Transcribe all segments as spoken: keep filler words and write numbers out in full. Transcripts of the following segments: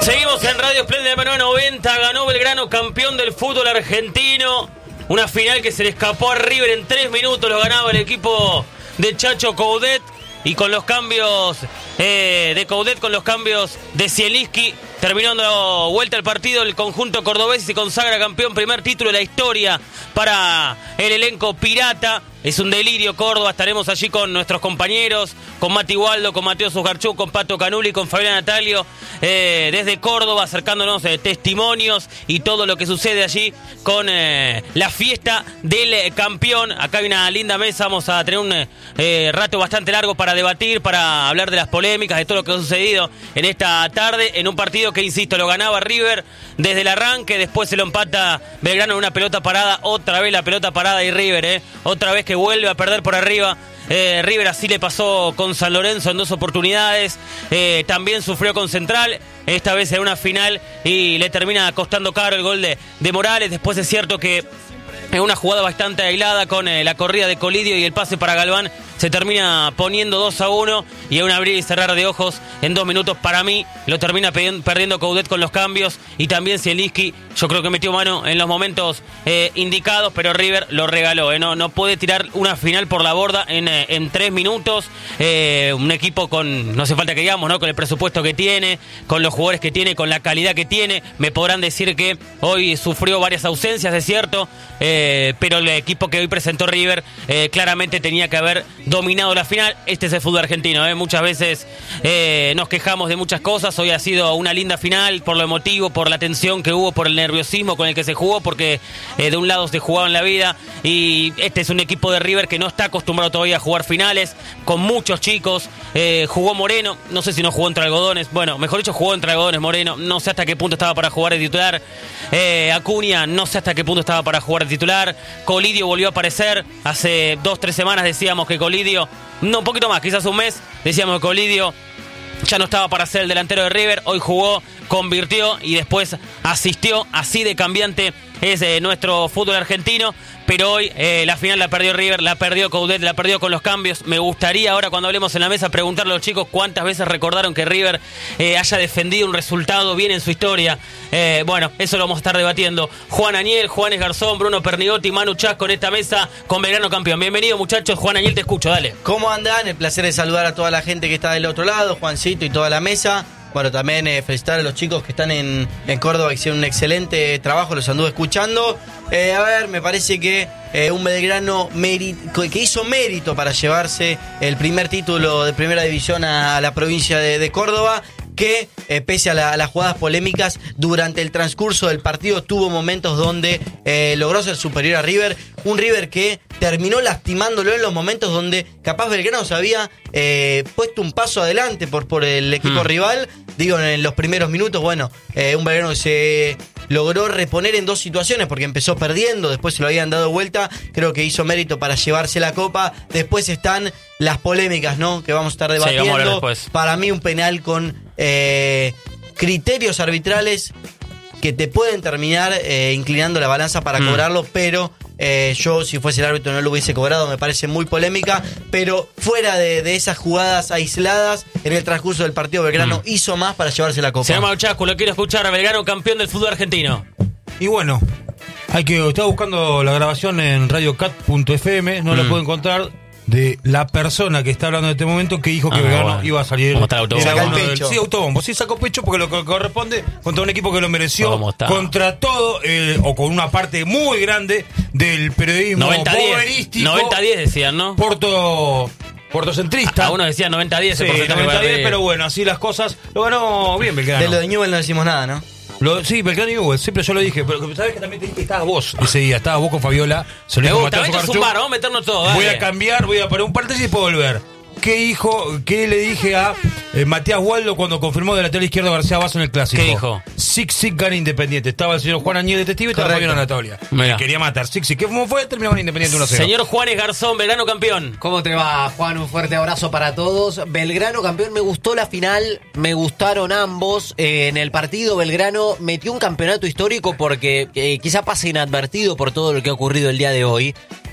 Seguimos en Radio Esplendida M novecientos noventa. Ganó Belgrano, campeón del fútbol argentino. Una final que se le escapó a River en tres minutos. Lo ganaba el equipo de Chacho Coudet. Y con los cambios eh, de Coudet, con los cambios de Zielinski, terminando vuelta al partido, el conjunto cordobés se consagra campeón. Primer título de la historia para el elenco pirata. Es un delirio Córdoba. Estaremos allí con nuestros compañeros, con Mati Waldo, con Mateo Sujarchuk, con Pato Canuli, con Fabián Natalio, eh, desde Córdoba, acercándonos de eh, testimonios y todo lo que sucede allí con eh, la fiesta del eh, campeón. Acá hay una linda mesa. Vamos a tener un eh, rato bastante largo para debatir, para hablar de las polémicas, de todo lo que ha sucedido en esta tarde, en un partido que, insisto, lo ganaba River desde el arranque. Después se lo empata Belgrano en una pelota parada. Otra vez la pelota parada y River, eh, otra vez que vuelve a perder por arriba. Eh, River así le pasó con San Lorenzo en dos oportunidades. Eh, también sufrió con Central, esta vez en una final, y le termina costando caro el gol de, de Morales. Después es cierto que en una jugada bastante aislada con eh, la corrida de Colidio y el pase para Galván, se termina poniendo dos a uno, y en un abrir y cerrar de ojos en dos minutos, para mí lo termina perdiendo Coudet con los cambios, y también Zielinski yo creo que metió mano en los momentos eh, indicados, pero River lo regaló, eh, no, no puede tirar una final por la borda en, eh, en tres minutos. Eh, un equipo con, no hace falta que digamos, ¿no?, con el presupuesto que tiene, con los jugadores que tiene, con la calidad que tiene. Me podrán decir que hoy sufrió varias ausencias, es cierto, eh, pero el equipo que hoy presentó River eh, claramente tenía que haber dominado la final. Este es el fútbol argentino, ¿eh? Muchas veces eh, nos quejamos de muchas cosas. Hoy ha sido una linda final por lo emotivo, por la tensión que hubo, por el nerviosismo con el que se jugó, porque eh, de un lado se jugaba en la vida, y este es un equipo de River que no está acostumbrado todavía a jugar finales, con muchos chicos. Eh, jugó Moreno, no sé si no jugó entre algodones, bueno, mejor dicho, jugó entre algodones Moreno, no sé hasta qué punto estaba para jugar de titular. eh, Acuña, no sé hasta qué punto estaba para jugar de titular. Colidio volvió a aparecer, hace dos, tres semanas decíamos que Colidio, no, un poquito más, quizás un mes, decíamos que Colidio ya no estaba para ser el delantero de River. Hoy jugó, convirtió y después asistió. Así de cambiante es eh, nuestro fútbol argentino. Pero hoy eh, la final la perdió River, la perdió Coudet, la perdió con los cambios. Me gustaría ahora, cuando hablemos en la mesa, preguntarle a los chicos cuántas veces recordaron que River eh, haya defendido un resultado bien en su historia. Eh, bueno, eso lo vamos a estar debatiendo. Juan Añel, Juanes Garzón, Bruno Pernigotti, Manu Chasco en esta mesa con Belgrano campeón. Bienvenido, muchachos. Juan Añel, te escucho, dale. ¿Cómo andan? El placer de saludar a toda la gente que está del otro lado, Juancito y toda la mesa. Bueno, también eh, felicitar a los chicos que están en, en Córdoba, que hicieron un excelente trabajo, los anduve escuchando. Eh, a ver, me parece que eh, un Belgrano mérito, que hizo mérito para llevarse el primer título de primera división a, a la provincia de, de Córdoba, que eh, pese a, la, a las jugadas polémicas durante el transcurso del partido, tuvo momentos donde eh, logró ser superior a River. Un River que terminó lastimándolo en los momentos donde capaz Belgrano se había eh, puesto un paso adelante por, por el equipo mm. rival. Digo, en los primeros minutos, bueno, eh, un Belgrano que se logró reponer en dos situaciones, porque empezó perdiendo, después se lo habían dado vuelta. Creo que hizo mérito para llevarse la copa. Después están las polémicas, ¿no?, que vamos a estar debatiendo. Sí, vamos a hablar después. Para mí un penal con eh, criterios arbitrales que te pueden terminar eh, inclinando la balanza para mm. cobrarlo, pero eh, yo, si fuese el árbitro, no lo hubiese cobrado. Me parece muy polémica, pero fuera de, de esas jugadas aisladas, en el transcurso del partido Belgrano mm. hizo más para llevarse la copa. Se llama Chasco, lo quiero escuchar. Belgrano campeón del fútbol argentino. Y bueno, hay que estaba buscando la grabación en radio cat punto f m, no mm. la puedo encontrar, de la persona que está hablando en este momento, que dijo que ah, Belgrano bueno. iba a salir. ¿Cómo está el autobombo? Era uno del, sí, autobombo. Sí, sacó pecho porque lo que corresponde contra un equipo que lo mereció, contra todo, eh, o con una parte muy grande del periodismo boberístico. noventa a diez decían, ¿no? Porto... Portocentrista. A uno decía noventa a diez. Sí, noventa a diez, pero bueno, así las cosas. Lo ganó bien Belgrano. De lo de Newell no decimos nada, ¿no? Lo, sí, Belgrano y Newell, siempre yo lo dije, pero sabes que también te dije que estabas vos ese día, estabas vos con Fabiola. Se me gusta, vete a sumar, vamos a meternos todo. Dale. Voy a cambiar, voy a poner un paréntesis y puedo volver. ¿Qué dijo, qué le dije a eh, Matías Waldo cuando confirmó de lateral izquierdo García Basso en el Clásico? ¿Qué dijo? Six Six gana Independiente. Estaba el señor Juan Añez de testigo y estaba Fabiola Anatolia. Me quería matar. Six Six. ¿Cómo fue? Terminó con Independiente uno a cero. Señor Juanes Garzón, Belgrano campeón. ¿Cómo te va, Juan? Un fuerte abrazo para todos. Belgrano campeón, me gustó la final, me gustaron ambos. Eh, en el partido Belgrano metió un campeonato histórico porque eh, quizá pase inadvertido por todo lo que ha ocurrido el día de hoy.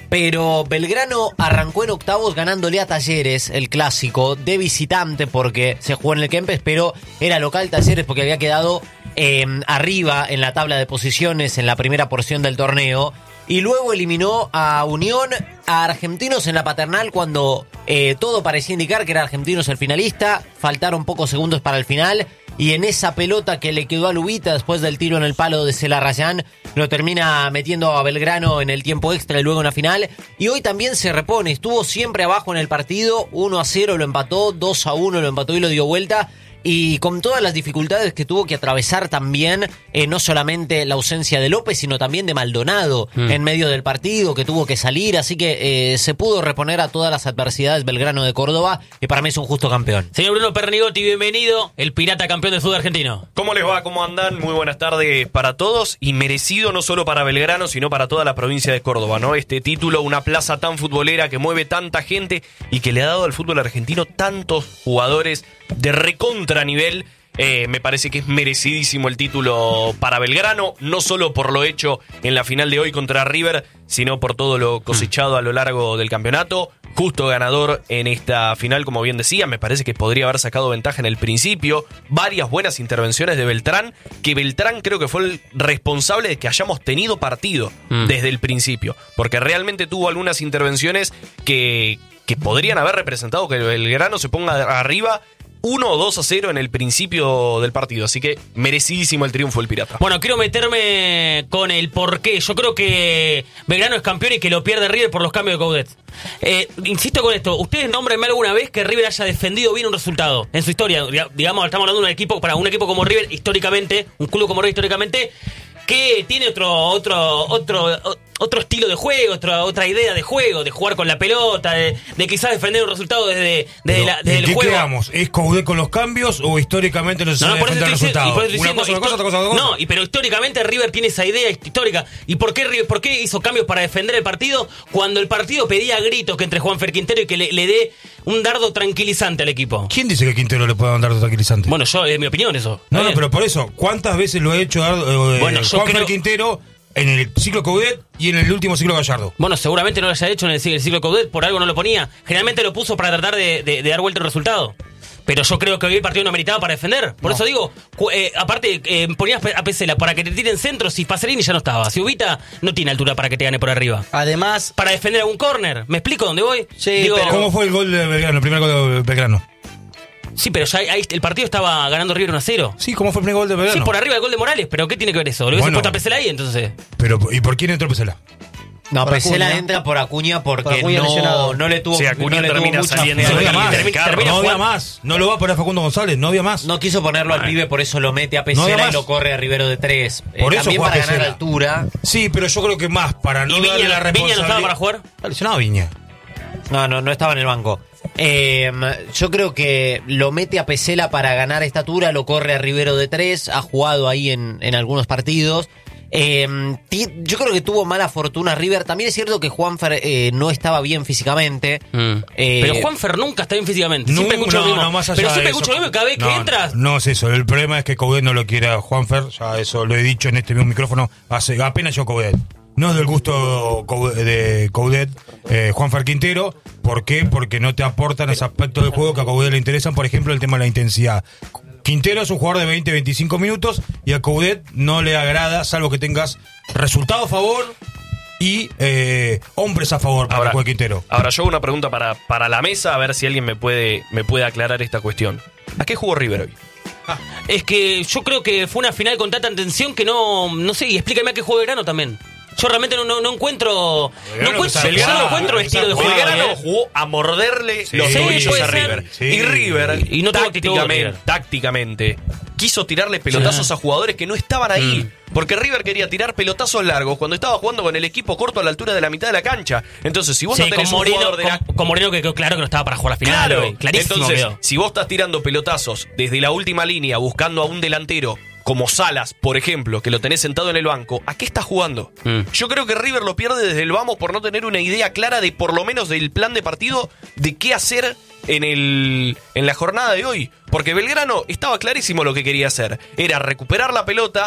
Pero Belgrano arrancó en octavos ganándole a Talleres, el clásico, de visitante porque se jugó en el Kempes, pero era local Talleres porque había quedado eh, arriba en la tabla de posiciones en la primera porción del torneo. Y luego eliminó a Unión, a Argentinos en la Paternal cuando eh, todo parecía indicar que era Argentinos el finalista. Faltaron pocos segundos para el final. Y en esa pelota que le quedó a Lubita después del tiro en el palo de Celarrayán, lo termina metiendo a Belgrano en el tiempo extra y luego en la final. Y hoy también se repone, estuvo siempre abajo en el partido, uno a cero lo empató, dos a uno lo empató y lo dio vuelta. Y con todas las dificultades que tuvo que atravesar también, eh, no solamente la ausencia de López, sino también de Maldonado mm. en medio del partido, que tuvo que salir. Así que eh, se pudo reponer a todas las adversidades Belgrano de Córdoba, y para mí es un justo campeón. Señor Bruno Pernigotti, bienvenido, el pirata campeón del fútbol argentino. ¿Cómo les va? ¿Cómo andan? Muy buenas tardes para todos, y merecido no solo para Belgrano, sino para toda la provincia de Córdoba, ¿no? Este título, una plaza tan futbolera que mueve tanta gente y que le ha dado al fútbol argentino tantos jugadores de recontra nivel. Eh, me parece que es merecidísimo el título para Belgrano, no solo por lo hecho en la final de hoy contra River, sino por todo lo cosechado a lo largo del campeonato. Justo ganador en esta final, como bien decía, me parece que podría haber sacado ventaja en el principio. Varias buenas intervenciones de Beltrán, que Beltrán creo que fue el responsable de que hayamos tenido partido mm. desde el principio, porque realmente tuvo algunas intervenciones que, que podrían haber representado que el Belgrano se ponga arriba uno o dos a cero en el principio del partido, así que merecidísimo el triunfo del Pirata. Bueno, quiero meterme con el porqué. Yo creo que Belgrano es campeón y que lo pierde River por los cambios de Coudet. Eh, insisto con esto, ustedes nómbrenme alguna vez que River haya defendido bien un resultado en su historia. Digamos, estamos hablando de un equipo, para un equipo como River, históricamente, un club como River históricamente, que tiene otro otro otro otro estilo de juego, otra otra idea de juego, de jugar con la pelota, de, de quizás defender un resultado desde, desde, la, desde el ¿qué juego. Quedamos? ¿Es Coudet con los cambios o históricamente no se no, no, defende el resultado? Una Una cosa, una cosa, otra cosa, otra cosa. No, y pero históricamente River tiene esa idea histórica. ¿Y por qué River, por qué hizo cambios para defender el partido cuando el partido pedía a gritos que entre Juanfer Quintero y que le, le dé un dardo tranquilizante al equipo? ¿Quién dice que Quintero le puede dar un dardo tranquilizante? Bueno, yo, es mi opinión eso. No, no, pero por eso, ¿cuántas veces lo ha hecho eh, bueno, Juanfer creo... Quintero en el ciclo Coudet y en el último ciclo Gallardo? Bueno, seguramente no lo haya hecho en el, el ciclo Coudet, por algo no lo ponía. Generalmente lo puso para tratar de, de, de dar vuelta el resultado. Pero yo creo que hoy el partido no meritaba para defender. Por no. eso digo, eh, aparte, eh, ponías a Pesela para que te tiren centros, si Pacerini ya no estaba. Si Ubita no tiene altura para que te gane por arriba. Además, para defender algún córner. ¿Me explico dónde voy? Sí, digo, pero ¿cómo fue el gol de Belgrano, el primer gol de Belgrano? Sí, pero ya ahí el partido estaba ganando River uno a cero. Sí, ¿cómo fue el primer gol de Belgrano? Sí, por arriba el gol de Morales, pero ¿qué tiene que ver eso? ¿Lo hubiese bueno, puesto a Pesela ahí entonces? Pero, ¿y por quién entró Pesela? No, por Pesela Acuña. entra por Acuña porque por Acuña no, no le tuvo, sí, Acuña no le termina tuvo mucha saliendo fe. No había más, termina, termina no había jugando. más. No lo va a poner Facundo González, no había más. No quiso ponerlo al pibe, por eso lo mete a No Pesela había y más. lo corre a Rivero de tres. Por Eh, eso también juega para ganar Pesela. altura. Sí, pero yo creo que más para no ¿Y Viña, darle la Viña responsabilidad. no estaba para jugar? Está lesionado Viña. No, no, no estaba en el banco. Eh, yo creo que lo mete a Pesela para ganar estatura, lo corre a Rivero de tres, ha jugado ahí en, en algunos partidos. Eh, ti, yo creo que tuvo mala fortuna River. También es cierto que Juanfer eh, no estaba bien físicamente. Mm. Eh, pero Juanfer nunca está bien físicamente. Siempre No, escucho no, lo mismo. no, más allá pero siempre de escucho eso. lo mismo cada vez que No, entras. No, no es eso. El problema es que Coudet no lo quiere a Juanfer. Ya eso lo he dicho en este mismo micrófono. Hace apenas yo Coudet. No es del gusto de Coudet, eh, Juanfer Quintero. ¿Por qué? Porque no te aportan ese aspecto del juego que a Coudet le interesan. Por ejemplo, el tema de la intensidad. Quintero es un jugador de veinte a veinticinco minutos y a Coudet no le agrada, salvo que tengas resultado a favor y eh, hombres a favor para ahora, el juego de Quintero. Ahora yo hago una pregunta para, para la mesa, a ver si alguien me puede, me puede aclarar esta cuestión. ¿A qué jugó River hoy? Ah, es que yo creo que fue una final con tanta tensión que no, no sé, y explícame a qué juego Belgrano también. Yo realmente no, no, no encuentro. No encuentro, yo no encuentro estilo de juego. Belgrano ¿eh? jugó a morderle Sí, los sí, tobillos puede a ser. River. Sí. Y River, Y no tuvo actitud, tácticamente, River. tácticamente, quiso tirarle pelotazos Sí. a jugadores que no estaban ahí. Mm. Porque River quería tirar pelotazos largos cuando estaba jugando con el equipo corto a la altura de la mitad de la cancha. Entonces, si vos Sí, no tenés con un Moreno, jugador de la... con, con Moreno que quedó claro que no estaba para jugar la final. Claro, hoy. Clarísimo entonces, quedó. si vos estás tirando pelotazos desde la última línea buscando a un delantero como Salas, por ejemplo, que lo tenés sentado en el banco, ¿a qué estás jugando? Mm. Yo creo que River lo pierde desde el vamos por no tener una idea clara de, por lo menos, del plan de partido, de qué hacer en el en la jornada de hoy. Porque Belgrano estaba clarísimo lo que quería hacer. Era recuperar la pelota,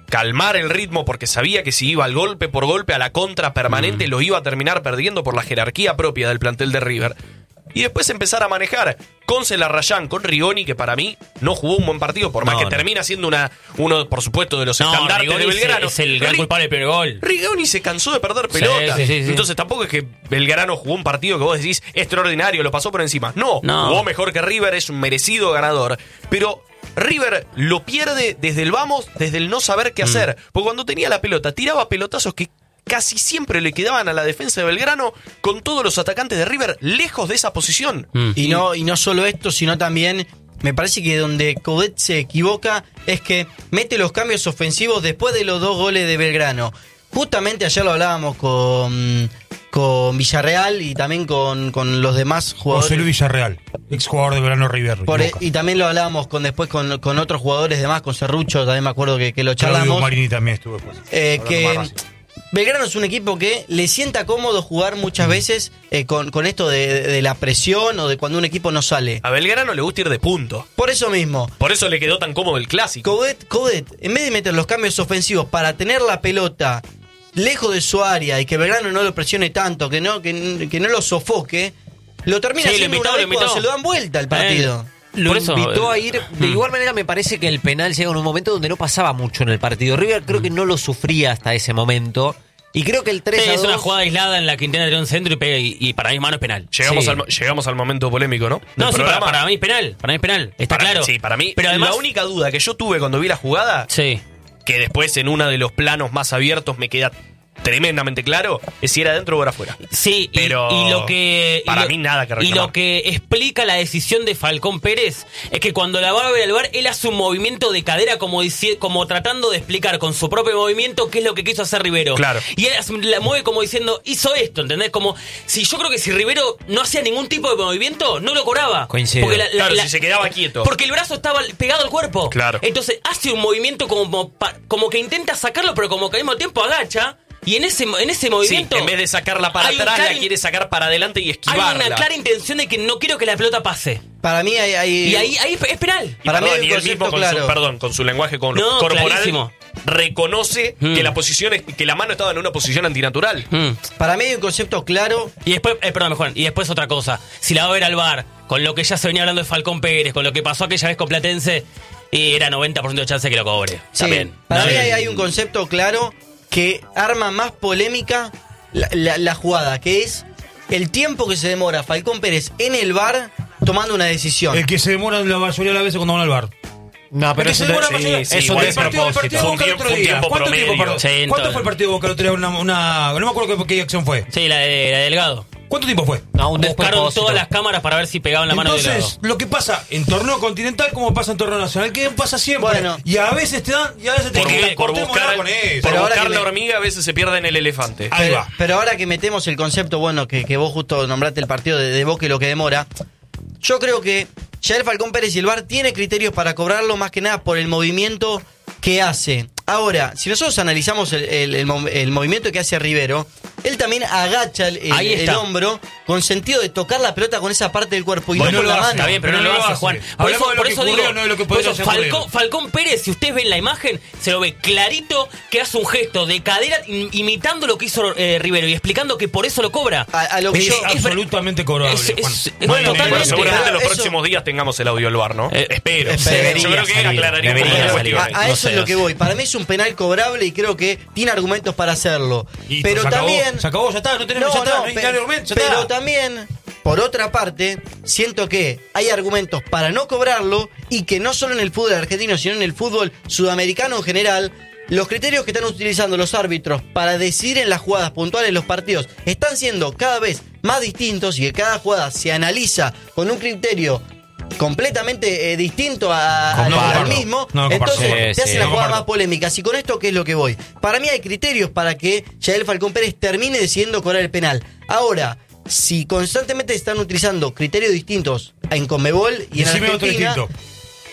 calmar el ritmo porque sabía que si iba al golpe por golpe, a la contra permanente, mm. lo iba a terminar perdiendo por la jerarquía propia del plantel de River. Y después empezar a manejar con Celarrayán, con Rigoni, que para mí no jugó un buen partido, por más no, que no. termina siendo una uno, por supuesto, de los no, estandartes Rigoni de Belgrano. Es el gran culpable del primer gol. Rigoni se cansó de perder pelota. Sí, sí, sí, Entonces tampoco es que Belgrano jugó un partido que vos decís extraordinario, lo pasó por encima. No, no, jugó mejor que River, es un merecido ganador. Pero River lo pierde desde el vamos, desde el no saber qué mm. hacer. Porque cuando tenía la pelota, tiraba pelotazos que casi siempre le quedaban a la defensa de Belgrano, con todos los atacantes de River lejos de esa posición. Mm. Y no, y no solo esto, sino también, me parece que donde Coudet se equivoca es que mete los cambios ofensivos después de los dos goles de Belgrano. Justamente ayer lo hablábamos con, con Villarreal y también con, con los demás jugadores. José Luis Villarreal, ex jugador de Belgrano River. Por e, y también lo hablábamos con después con, con otros jugadores demás, con Serrucho, también me acuerdo que, que lo charlamos. Claudio Marini también estuvo después. Eh, que Belgrano es un equipo que le sienta cómodo jugar muchas veces eh, con, con esto de, de la presión o de cuando un equipo no sale. A Belgrano le gusta ir de punto. Por eso mismo. Por eso le quedó tan cómodo el clásico. Coudet, Coudet, en vez de meter los cambios ofensivos para tener la pelota lejos de su área y que Belgrano no lo presione tanto, que no, que, que no lo sofoque, lo termina sí, haciendo invitó, una vez cuando se lo dan vuelta el partido. Eh. Lo Por eso, invitó eh, a ir. De mm. igual manera, me parece que el penal llega en un momento donde no pasaba mucho en el partido. River creo que no lo sufría hasta ese momento. Y creo que el tres sí, a dos... es una jugada aislada en la que intenta tener un centro y, pega, y, y para mí mano es penal. Llegamos, sí. al, llegamos al momento polémico, ¿no? No, sí, para, para mí es penal. Para mí es penal. Está para, claro. Sí, para mí. Pero además, la única duda que yo tuve cuando vi la jugada, sí. que después en uno de los planos más abiertos me queda tremendamente claro, es si era adentro o era afuera. Sí, pero y, y lo que para y lo, mí nada que reclamar. Y lo que explica la decisión de Falcón Pérez es que cuando la va a ver al V A R, él hace un movimiento de cadera como dici- como tratando de explicar con su propio movimiento qué es lo que quiso hacer Rivero. Claro. Y él la mueve como diciendo, hizo esto, ¿entendés? Como si yo creo que si Rivero no hacía ningún tipo de movimiento, no lo cobraba. Coincido. Porque la, la, claro, la, si se quedaba quieto. Porque el brazo estaba pegado al cuerpo. Claro. Entonces hace un movimiento como, como que intenta sacarlo, pero como que al mismo tiempo agacha. Y en ese, en ese movimiento... Sí, en vez de sacarla para atrás, la quiere sacar para adelante y esquivarla. Hay una clara intención de que no quiero que la pelota pase. Para mí hay... hay y ahí, ahí es penal. Y para perdón, mí y él mismo, con claro. su, perdón, con su lenguaje con, no, corporal, clarísimo. reconoce mm. que la posición es, que la mano estaba en una posición antinatural. Mm. Para mí hay un concepto claro... Y después, eh, perdón, Juan, y después otra cosa. Si la va a ver al V A R, con lo que ya se venía hablando de Falcón Pérez, con lo que pasó aquella vez con Platense, y era noventa por ciento de chance que lo cobre. Sí, también. Para no, mí hay, hay un concepto claro que arma más polémica la, la, la jugada, que es el tiempo que se demora Falcón Pérez en el V A R tomando una decisión. El que se demora la mayoría de las veces cuando van al V A R. No, pero eso eso demora sí, mayoría- sí, eso igual el es partido, el partido de Fue un Boca el tiempo- otro fue un día. tiempo ¿Cuánto promedio. tiempo, perdón? Sí, en ¿Cuánto todo. fue el partido de Boca el otro día? Una, una, no me acuerdo qué, qué acción fue. Sí, la de, la de Delgado. ¿Cuánto tiempo fue? No, un Buscaron despropósito. todas las cámaras para ver si pegaban la mano de Delgado. Entonces, lo que pasa en torneo continental como pasa en torneo nacional, que pasa siempre. Bueno. y a veces te dan, y a veces te Porque quitan. por Cortémosla buscar, con eso. por Pero ahora buscar que la me- hormiga a veces se pierde en el elefante. Ahí pero, va. pero ahora que metemos el concepto, bueno, que, que vos justo nombraste el partido de, de Boca y lo que demora, yo creo que Yael Falcón Pérez y el V A R tiene criterios para cobrarlo más que nada por el movimiento que hace. Ahora, si nosotros analizamos el, el, el, mov- el movimiento que hace Rivero, él también agacha el, el- Ahí el está. hombro con sentido de tocar la pelota con esa parte del cuerpo y Bueno, no con lo la hace, mano. Está bien, pero no, lo hace, Juan. Por Hablamos eso, de lo por que eso ocurrió, digo, no de lo que por podría eso haber ocurrido. Falcón, Falcón Pérez, si ustedes ven la imagen, se lo ve clarito que hace un gesto de cadera im- imitando lo que hizo eh, Rivero y explicando que por eso lo cobra. A, a lo que Es yo... absolutamente cobrable, Es- es- Juan. es- No hay bueno, ningún Bueno, totalmente. seguramente en los Eso- próximos días tengamos el audio del V A R, ¿no? Eh, espero. Debería Yo creo que salir, aclararía debería muchas salir. cuestiones. A, a No eso sé, es lo no que sé. voy. Para mí es un penal cobrable y creo que tiene argumentos para hacerlo. Y pero se acabó, también... se acabó, ya está, no tenemos, ya está, no hay pe- nada de argumento, ya pero está. también, por otra parte, siento que hay argumentos para no cobrarlo y que no solo en el fútbol argentino, sino en el fútbol sudamericano en general, los criterios que están utilizando los árbitros para decidir en las jugadas puntuales de los partidos están siendo cada vez más distintos y que cada jugada se analiza con un criterio completamente eh, distinto a, No al- al comparto. mismo, No comparto. entonces Sí, te sí, hace la no jugada comparto. más polémica. Y con esto, ¿qué es lo que voy? Para mí hay criterios para que Yael Falcón Pérez termine decidiendo cobrar el penal. Ahora, si constantemente están utilizando criterios distintos en Conmebol y en Decime otro Argentina, distinto.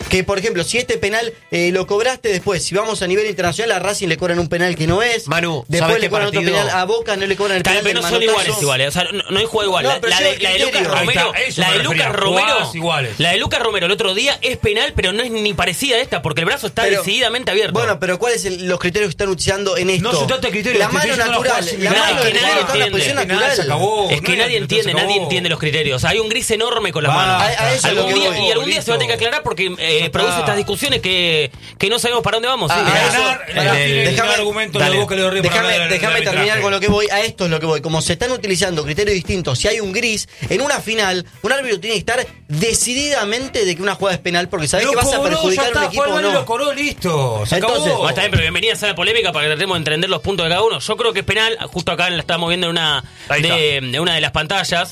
Que, por ejemplo, si este penal eh, lo cobraste después, si vamos a nivel internacional, a Racing le cobran un penal que no es. Manu, después ¿sabes le qué cobran otro partido? penal a Boca, no le cobran el Tal penal vez del no son manotazo. iguales iguales, o sea, no, no hay juego igual. No, la, pero la lleva de, el la de Lucas criterio. Romero, Ahí está, eso la me de refería, Lucas Romero, jugadas iguales. la de Lucas Romero el otro día es penal, pero no es ni parecida a esta porque el brazo está Pero- decididamente abierto. Bueno, pero ¿cuáles son los criterios que están utilizando en esto? No se trata de criterios, La te mano estoy diciendo la natural. jugada La similar. mano No, es que del nadie jugador está en la entiende. posición Penal, natural. se acabó. es que no, nadie no, entiende, se acabó. nadie entiende los criterios. Hay un gris enorme con la Basta. mano. A- a eso es lo Algún que día- voy. y algún día se va a tener que Listo. aclarar porque Ya eh, está. produce estas discusiones que, que no sabemos para dónde vamos. sí. Ah, Para ah, ganar, eso- en la dale, final, déjame- el argumento dale. de Boca le dio arriba para Déjame, ganar el déjame arbitraje. terminar con lo que voy. A esto es lo que voy. Como se están utilizando criterios distintos, si hay un gris, en una final, un árbitro tiene que estar decididamente de que una jugada es penal porque sabes Lo que vas a cobró, perjudicar ya a un está, equipo fue o al bar y no. lo cobró, listo. Se Entonces, acabó. Bueno, está bien, pero bienvenida a la polémica para que tratemos de entender los puntos de cada uno. Yo creo que es penal, justo acá la estamos viendo en una Ahí de, de una de las pantallas.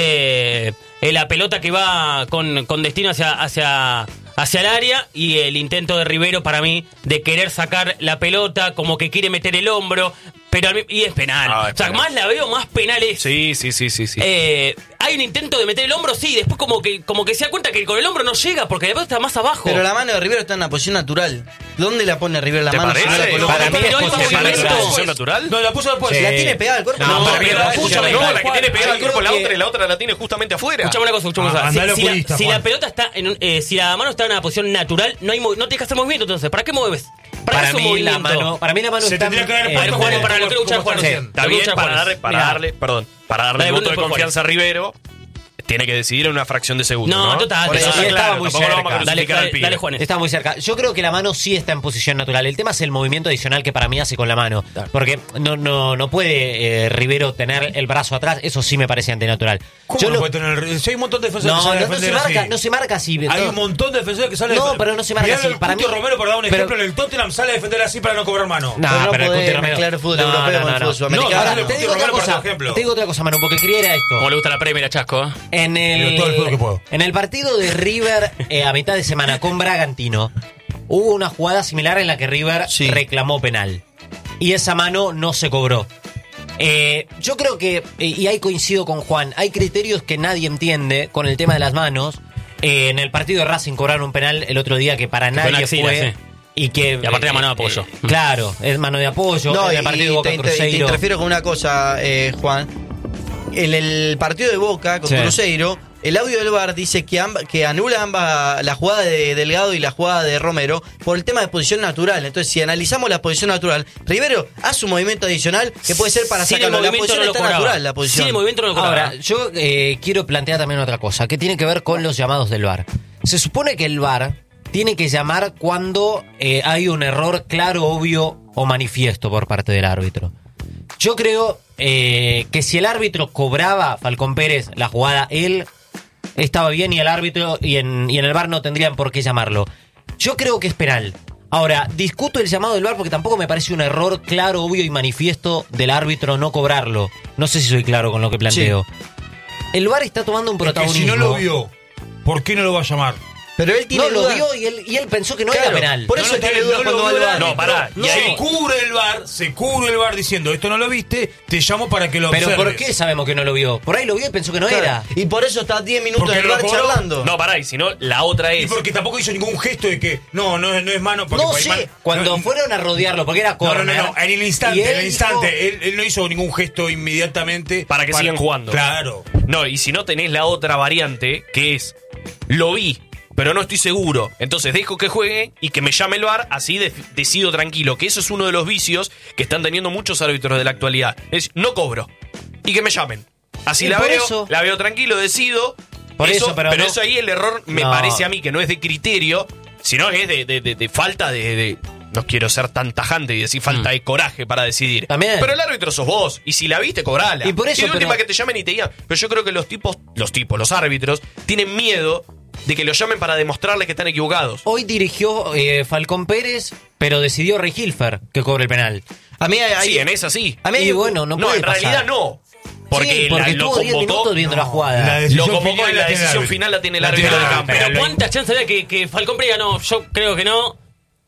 Eh, eh, la pelota que va con, con destino hacia, hacia, hacia el área y el intento de Rivero para mí de querer sacar la pelota, como que quiere meter el hombro, pero al mi- y es penal. Ah, es o sea, penal. más la veo, más penal es. Sí, sí, sí, sí, sí. Eh, hay un intento de meter el hombro, sí, después como que como que se da cuenta que con el hombro no llega porque la pelota está más abajo. Pero la mano de Rivero está en una posición natural. ¿Dónde la pone Rivero la ¿Te mano? si no la parece? coloca? Para mí Pero es hay posición movimiento. natural. ¿Posición natural? No, la puso después. Sí. La tiene pegada al cuerpo. No, No, pero pero escúchame, no, tal la que cual. tiene pegada al Yo cuerpo la creo otra que- y la otra la tiene justamente afuera. Escuchame una cosa, escuchame una Ah, cosa. Si, andalo si la, purista, si Juan. la pelota está en un- eh, si la mano está en una posición natural, no hay movi- no tienes que hacer movimiento, entonces, ¿para qué mueves? ¿Para, Para qué es un mí, la movimiento? mano, para mí la mano Se está tendría que haber eh, Para puesto Juan, como- para lo que como escuchar Juan. están sí. haciendo. Está Lo que bien escuchar para Juan. darle, para Mirá. darle, perdón, para darle Dale, el voto de Bruno, después confianza a Rivero, tiene que decidir en una fracción de segundo. No, No, total, Por eso total. está Estaba claro, muy tampoco lo vamos a cerca. Dale, crucificar al dale, pibe. dale, Juanes. Está muy cerca. Yo creo que la mano sí está en posición natural. El tema es el movimiento adicional que para mí hace con la mano. Porque no, no, no puede eh, Rivero tener el brazo atrás. Eso sí me parece antinatural. ¿Cómo Yo no lo- puede tener el- Si hay un montón de defensores No, que salen no, a no se defender marca, así. no se marca así. Hay No. un montón de defensores que salen No, a defender. pero no se marca Mirá así. el Para Cuti mí- Romero, para dar un pero- ejemplo, en el Tottenham sale a defender así para no cobrar mano. No, Pero no pero el podés Cuti Romero- mezclar el fútbol No, europeo no, con el no, fútbol no. sudamericano. No, Ahora, dale, te Cuti digo otra Romero, por cosa, ejemplo. te digo otra cosa, Manu, porque quería era esto. Como le gusta la Premier a Chasco, ¿eh? En Digo, todo el fútbol que el, puedo. en el partido de River eh, a mitad de semana con Bragantino, hubo una jugada similar en la que River Sí. reclamó penal. Y esa mano no se cobró. Eh, yo creo que, eh, y ahí coincido con Juan, hay criterios que nadie entiende con el tema de las manos. Eh, en el partido de Racing cobraron un penal el otro día que para fue en nadie la axila, fue. sí. Y que. Y aparte era mano de apoyo. eh, claro, es mano de apoyo. No, en y, el partido de Boca te, inter- y te Cruzeiro. interfiero con una cosa, eh, Juan. En el partido de Boca con Sí. Cruzeiro, el audio del V A R dice que, amba- que anula ambas, la jugada de Delgado y la jugada de Romero, por el tema de posición natural. Entonces, si analizamos la posición natural, Rivero hace un movimiento adicional que puede ser para Sin el sacarlo. La movimiento posición no lo está cobraba. natural, la posición. Sin el movimiento no lo cobraba. Ahora, yo eh, quiero plantear también otra cosa, que tiene que ver con los llamados del V A R. Se supone que el V A R tiene que llamar cuando eh, hay un error claro, obvio o manifiesto por parte del árbitro. Yo creo eh, que si el árbitro cobraba, Falcón Pérez, la jugada, él estaba bien y el árbitro y en, y en el V A R no tendrían por qué llamarlo. Yo creo que es penal. Ahora, discuto el llamado del V A R porque tampoco me parece un error claro, obvio y manifiesto del árbitro no cobrarlo. No sé si soy claro con lo que planteo. El V A R está tomando un Es que protagonismo. si no lo vio, ¿por qué no lo va a llamar? Pero él tiene No lo duda- vio y él, y él pensó que no Claro, era penal. por eso No lo tiene tiene, dudas no lo cuando va al vio el V A R. No, pará. No, Y ahí- se cubre el V A R, se cubre el V A R diciendo, esto no lo viste, te llamo para que lo Pero observes. ¿por qué sabemos que no lo vio? Por ahí lo vio y pensó que no Claro, era. Y por eso está diez minutos Porque en el lo V A R cobró. charlando. No, pará, y si no, la otra Y es. porque tampoco hizo ningún gesto de que, no, no, es- no es mano. Porque No hay sé, mano- cuando no, fueron a rodearlo, porque era No, no, corner. no, no, en el y instante, él en el dijo- instante. Él, él no hizo ningún gesto inmediatamente. Para que sigan jugando. Claro. No, y si no tenés la otra variante, que es, lo vi, pero no estoy seguro. Entonces dejo que juegue y que me llame el V A R, así de- decido tranquilo. Que eso es uno de los vicios que están teniendo muchos árbitros de la actualidad. Es, no cobro. Y que me llamen. Así Y la por veo, eso- la veo tranquilo, decido. Por eso, pero no- eso ahí el error me No. parece a mí que no es de criterio, sino es de, de- de- de falta de... de- no quiero ser tan tajante y decir falta Mm. de coraje para decidir. También. Pero el árbitro sos vos. Y si la viste, cobrala. Y por eso, de última pero- que te llamen y te digan. Pero yo creo que los tipos, los tipos, los árbitros, tienen miedo de que los llamen para demostrarles que están equivocados. Hoy dirigió eh, Falcón Pérez, pero decidió Rey Hilfer que cobre el penal. A mí hay, Sí, en esa sí. a mí hay- Y bueno, no No, puede en pasar. realidad no. Porque, Sí, porque la- lo estuvo diez convocó. minutos viendo la jugada. La Lo decisión convocó final y la tiene el decisión árbitro. final la tiene el La árbitro tiene de el campo. Pero Pero ¿cuánta chance había que, que Falcón Pérez diga, no, yo creo que no?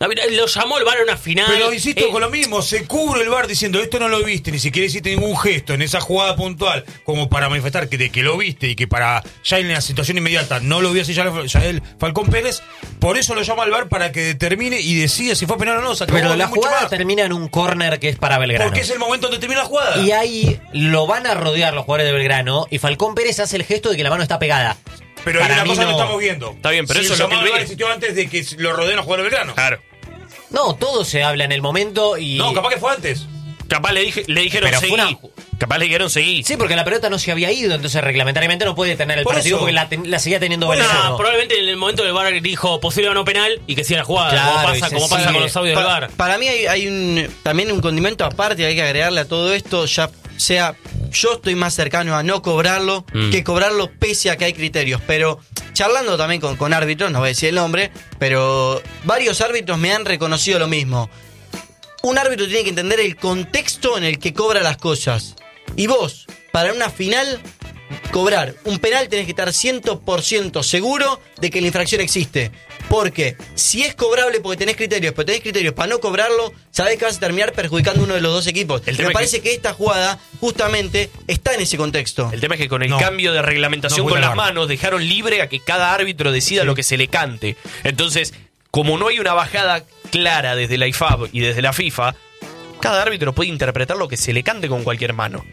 A ver, lo llamó el V A R a una final. Pero insisto Eh, con lo mismo, se cubre el V A R diciendo esto no lo viste, ni siquiera hiciste ningún gesto en esa jugada puntual como para manifestar que de que lo viste y que para ya en la situación inmediata no lo vio así ya el Falcón Pérez, por eso lo llama al V A R para que determine y decida si fue penal o no. Se acabó, Pero no la hay mucho jugada más. termina en un córner que es para Belgrano. Porque es el momento donde termina la jugada. Y ahí lo van a rodear los jugadores de Belgrano y Falcón Pérez hace el gesto de que la mano está pegada. Pero hay Para una mí cosa que no. no estamos viendo. Está bien, pero Si eso el es lo que llamado él al V A R ve. existió antes de que lo rodeen los jugadores de Belgrano. Claro. No, todo se habla en el momento y... No, capaz que fue antes. Capaz le, dije, le dijeron Pero fue seguí. una- Capaz le dijeron seguí. Sí, porque la pelota no se había ido, entonces reglamentariamente no puede tener el Por partido eso. porque la, ten- la seguía teniendo No, Belgrano. probablemente en el momento del V A R dijo posible o no penal y que siga la jugada. Claro, como y pasa, se como pasa sigue. con los audios del V A Pa- R. para mí hay, hay un, también un condimento aparte que hay que agregarle a todo esto, ya sea yo estoy más cercano a no cobrarlo Mm. que cobrarlo pese a que hay criterios, pero charlando también con, con árbitros, no voy a decir el nombre, pero varios árbitros me han reconocido lo mismo. Un árbitro tiene que entender el contexto en el que cobra las cosas. Y vos, para una final, cobrar un penal tenés que estar cien por ciento seguro de que la infracción existe. Porque si es cobrable porque tenés criterios, pero tenés criterios para no cobrarlo, sabés que vas a terminar perjudicando a uno de los dos equipos. El tema Me es parece que... esta jugada justamente está en ese contexto. El tema es que con el No. cambio de reglamentación No con puede las lavar. manos dejaron libre a que cada árbitro decida lo que se le cante. Entonces, como no hay una bajada clara desde la I F A B y desde la FIFA, cada árbitro puede interpretar lo que se le cante con cualquier mano.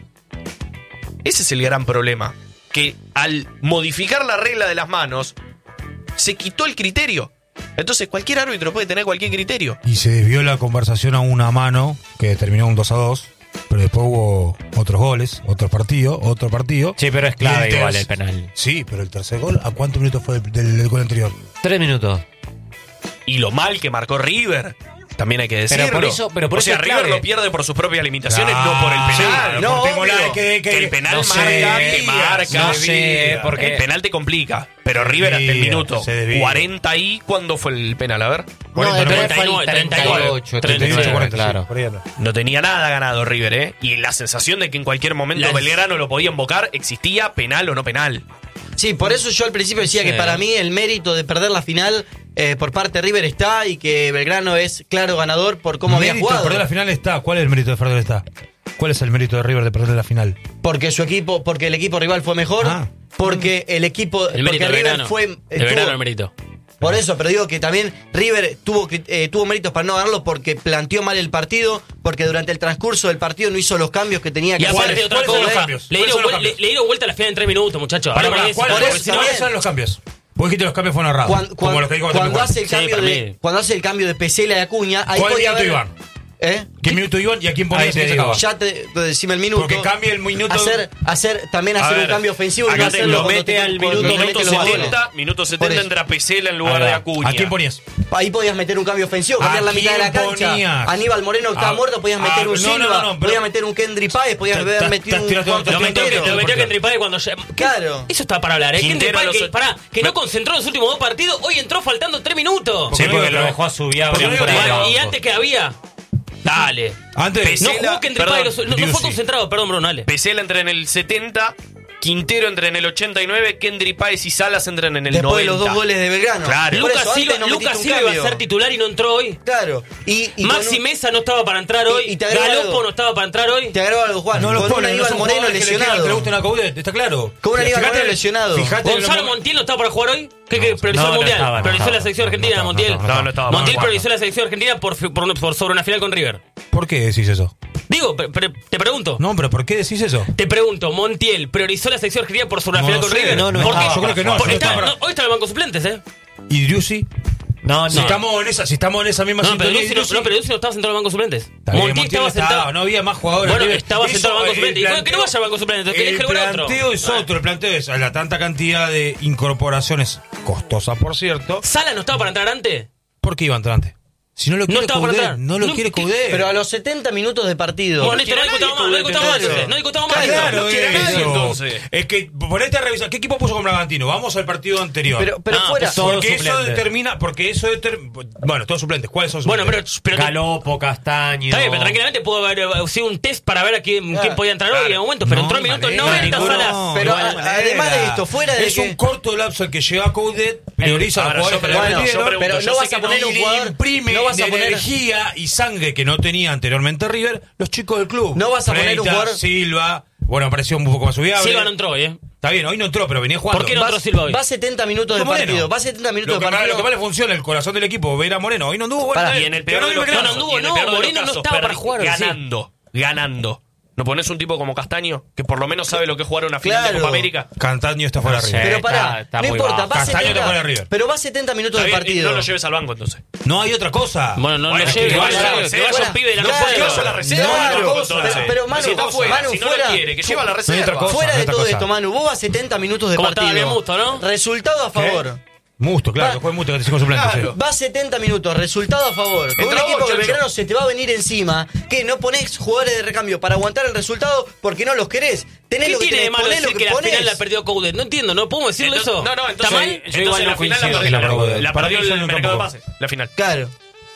Ese es el gran problema. Que al modificar la regla de las manos, se quitó el criterio. Entonces cualquier árbitro puede tener cualquier criterio. Y se desvió la conversación a una mano que terminó un dos a dos. Pero después hubo otros goles, otro partido, otro partido. Sí, pero es Y clave el igual ter- el penal. Sí, pero el tercer gol, ¿a cuántos minutos fue del, del- del gol anterior? Tres minutos. Y lo mal que marcó River, también hay que decirlo. Pero por eso- pero por o sea, eso es River clave. lo pierde por sus propias limitaciones, Claro, no por el penal. sí, No, cortémosla, obvio. que, que- Que el penal no marca, se te marca. no se sé, desvía. porque- El penal te complica. Pero River hasta el desvía, minuto se desvía. cuarenta y ¿cuándo fue el penal? A ver. No, el penal fue el treinta y nueve, treinta y ocho, treinta y ocho, treinta y nueve, cuarenta, claro. sí, por ahí anda. No tenía nada ganado River, ¿eh? Y la sensación de que en cualquier momento La- Belgrano lo podía invocar, existía penal o no penal. Sí, por eso yo al principio decía Sí. que para mí el mérito de perder la final eh, por parte de River está y que Belgrano es claro ganador por cómo había Mérito de jugado. perder la final está. ¿Cuál es el mérito de perder está? ¿Cuál es el mérito de River de perder la final? Porque su equipo, porque el equipo rival fue mejor, Ah. porque el equipo, El mérito porque de River Belgrano. fue, De estuvo- Belgrano el mérito. por eso, pero digo que también River tuvo cri- eh, tuvo méritos para no ganarlo porque planteó mal el partido, porque durante el transcurso del partido no hizo los cambios que tenía Y que hacer. aparte otra ¿Cuáles son los cosa, cambios? le ¿Cuáles dieron, son los vuel- le, cambios? le dieron vuelta a la final en tres minutos, muchachos. Pará, Ahora pará, me ¿cuáles decís, por son- eso si no, ¿cuáles también. son los cambios? Vos dijiste los cambios fueron errados. Cuando, como los que dijo cuando Guatapé. hace el Sí, cambio para de mí. cuando hace el cambio de Pesela y Acuña, ahí ¿Cuál podía minuto haber, Iván? ¿Eh? ¿Qué minuto Iván y a quién Ahí ponías te y quién digo. sacabas? Ya te, te decime el minuto. Porque cambia el minuto. Hacer, hacer, también A hacer un ver, cambio ofensivo y acá no te hacerlo lo cuando mete te- al cuando minuto, te mete minuto los goles. setenta, minuto Por setenta eso. entra Pesela en lugar Ahí de va. Acuña. ¿A quién ponías? Ahí podías meter un cambio ofensivo, cambiar ¿A la mitad de la quién cancha. ponías? Aníbal Moreno que estaba Ah, muerto, podías meter ah, un no, Silva, no, no, no, pero- podías meter un Kendry Páez, podías Te- haber te- metido te- un tiraste Juan otro- Lo metió, Quintero. que- lo metió que Kendry Páez cuando ya- ¿qué? Claro. Eso está para hablar, ¿eh? Kendry Quintero Páez a que, los- pará, que no me- concentró los últimos dos partidos, hoy entró faltando tres minutos. Sí, no porque digo, lo dejó a su viable porque un no digo, freno. Bueno, y antes que había. Dale. Antes. Pesela, No jugó Kendry perdón, Páez, no, no fue Driussi. concentrado, perdón, Bruno, dale. Pesela entra en el setenta, Quintero entra en el ochenta y nueve, Kendry Páez y Salas entran en el Después noventa. de los dos goles de Belgrano. Claro. Por eso, Lucas antes Silva, no metiste Lucas un Silva iba a cambio. ser titular y no entró hoy. Claro. Y, y Maxi con un- Mesa no estaba para entrar hoy. Y- y te agrego Galopo algo. no estaba para entrar hoy. Te agrego algo, Juan. No los con un ponen, no Aníbal son Moreno jugadores que le quieran, lesionado. que le gusten a Coudet, está claro. Con un Aníbal Fíjate- Moreno lesionado. Fíjate en Gonzalo los- Montiel no estaba para jugar hoy. ¿Qué, qué? No, Priorizó no, el no Mundial. estaba, no priorizó estaba, la selección no, argentina, no, Montiel. no, no, no estaba. Montiel No, priorizó la selección argentina por, por, por sobre una final con River. ¿Por qué decís eso? Digo, pre- pre- te pregunto. No, pero ¿por qué decís eso? Te pregunto, Montiel priorizó la selección argentina por sobre una No final con sé, River. no, no ¿Por estaba. qué? Yo creo que no, Por- yo está- creo que no, hoy está en el banco suplentes, ¿eh? ¿Y Driussi? No, Si no. estamos en esa, si estamos en esa misma No, pero sintonía, Lucy no, Driussi- no, pero Lucy no estaba sentado en el banco suplentes. Está bien, Montiel estaba estaba, sentado. no había más jugadores. Bueno, River. estaba Eso, sentado en el banco el suplente. Y bueno, que no planteo- vaya al banco suplente, que elige El el otro. planteo es otro, el planteo es a la tanta cantidad de incorporaciones, costosas por cierto. ¿Sala no estaba para entrar antes? ¿Por qué iba a entrar antes? Si no lo No quiere estaba para Coudet, entrar. no lo No, quiere ¿qué? Coudet. Pero a los setenta minutos de partido. Bueno, listo, no quiere discutamos más, no nadie discutamos más Coudet, entonces. No discutamos más. Claro, No quiere es nadie, eso. entonces. Es que ponete a revisar. ¿Qué equipo puso con Bragantino? Vamos al partido anterior. Pero, pero No, fuera. pues todo- porque eso suplentes. determina. Porque eso determina. Bueno, todos suplentes. ¿Cuáles son Bueno, pero, suplentes? pero te- Galopo, Castaño. está bien, pero tranquilamente pudo haber eh, sido un test para ver a quién, Claro. quién podía entrar hoy en algún momento, pero No, entró en de minutos manera, noventa ninguno. Salas. Pero Igual a- de manera. además de esto, fuera de es que- un corto lapso el que llega Coudet, prioriza a Ahora, los yo jugadores que pregunto, le yo metieron, pregunto, pero yo no sé vas a que poner no un le jugador. imprime no vas vas de a poner- energía y sangre que no tenía anteriormente River, los chicos del club. No vas a poner un Freitas, jugador- Silva, bueno, apareció un poco más subiable. Silva no entró hoy, ¿eh? Está bien, hoy no entró, pero venía jugando. ¿Por qué no Vas- entró Silva hoy? Va setenta minutos de Con Moreno. partido. Va setenta minutos Lo de que, más, partido. lo que más le funciona el corazón del equipo, ver a Moreno. Hoy no anduvo, bueno, Pará, Y en el peor que de no los anduvo, casos, no anduvo, y en el no, peor de los Moreno no casos, estaba para perdi- jugar, sí. ganando, ganando. ¿No pones un tipo como Castaño, que por lo menos sabe lo que es jugar una final de Claro. Copa América? Cantaño está fuera No de sé. River. Pero pará, Está- está no muy importa, bajo. va Castaño setenta, te pone River. pero va setenta minutos Está de bien, y partido. no lo lleves al banco entonces. No hay otra cosa. Bueno, no Bueno, lo que lleve, que vaya vaya, a la que reserva. vaya un pibe de la Claro, que reserva. vaya a la reserva. No, Claro, pero- entonces. pero- pero, Manu, si está fuera, Manu, si no fuera- lo quiere, que lleva a la No hay otra reserva. cosa. Fuera de otra todo cosa. esto, Manu, vos vas setenta minutos de ¿Cómo estaba partido. bien Musto, no? Resultado a favor. Musto, claro, Va- que juegue Musto, que te sigo suplente. Claro. sí. Va setenta minutos, resultado a favor. Con un Entra equipo vos, que Chancho. Belgrano se te va a venir encima, que no ponés jugadores de recambio para aguantar el resultado porque no los querés. Tenés ¿Qué lo que tiene de tenés, malo ponés decir lo que que la final ponés. la perdió Coudet? No entiendo, ¿no podemos decirle Entonces- eso? No, no, entonces, ¿Está mal? entonces Yo igual no la final la coincido perdió, que la la, perdió. la Para perdió mí el yo no mercado de tampoco. pases, la final. Claro.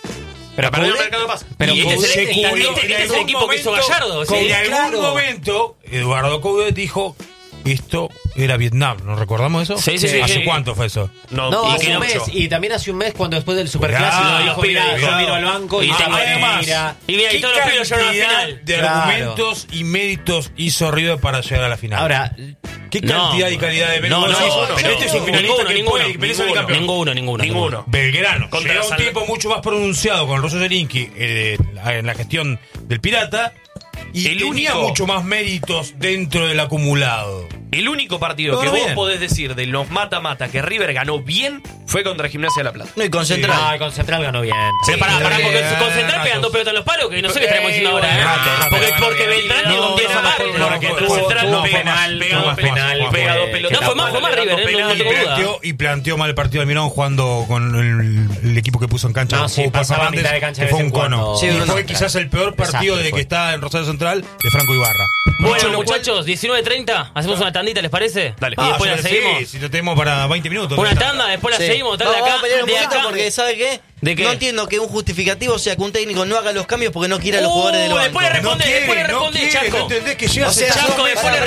La perdió el Coudet- mercado de pases. Pero Y este es el, Se este- cubrió este- este en es el algún equipo que hizo momento, Gallardo. con- ¿sí? En algún claro. momento, Eduardo Coudet dijo, esto era Vietnam, ¿nos recordamos eso? Sí, sí, sí, ¿Hace sí. cuánto fue eso? No, No, y hace que un mes. mucho. Y también hace un mes cuando después del Superclásico Cuidado, dijo, los mira, pibes, yo cuidado. miro al banco y Y tengo además, mira. Y mira, y ¿Qué todos los pibes llegaron a la cantidad final. de Claro. argumentos y méritos hizo River para llegar a la final? Ahora, ¿qué No, cantidad y calidad de no, méritos? no, decís, no, pero este es un no, finalista ninguno, que ninguno, puede, que merece ser ninguno. campeón. Ninguno, ninguno. Ninguno. Belgrano. Contra Llega un San- tiempo mucho más pronunciado con el Rosso Zerinski eh, en la gestión del Pirata y El tenía único- mucho más méritos dentro del acumulado. El único partido No, que no, vos bien. podés decir de los mata-mata que River ganó bien fue contra Gimnasia de la Plata. No, y con Central. no, con Central ganó bien. Pero pará, pará, porque Eh, se concentrar ratos. pegando pelota en los palos, que no sé qué estaremos diciendo Eh, ahora, ¿eh? rato, rato, Porque, rato, porque rato. Beltrán No, empieza no, mal. no, no, porque tuvo- Central tuvo pega penal, mal, pega tuvo dos penal, penal, pega dos fue- pelotas. No, fue más, fue más River, ¿eh? No, no Y tengo duda. planteó, y planteó mal el partido de Almirón jugando con el, el equipo que puso en cancha. No, el sí, juego Paul pasaba a Fernández, mitad de cancha que de fue vez un en cuando. cono. Sí, y un fue desastre. quizás el peor partido Desastre desde fue. que está en Rosario Central de Franco Ibarra. Bueno, Dicho lo cual- muchachos, diecinueve treinta, hacemos una tandita, ¿les parece? Dale. Y Ah, después yo la sé, seguimos. si lo tenemos para veinte minutos. Una ya tanda, después la Sí. seguimos. Tal de Vamos, acá, vamos a pelear un de poquito acá. porque, ¿sabe qué? ¿De qué? No entiendo que un justificativo sea que un técnico no haga los cambios porque no quiera a los jugadores del Uh, banco. después le responde, No quiere, después le no responde quiere, Chaco. ¿no entendés que llega O sea, a ser- Chaco, después le